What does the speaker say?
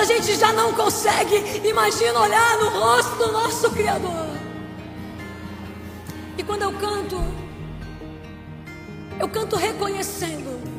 gente já não consegue, imagina olhar no rosto do nosso Criador. E quando eu canto reconhecendo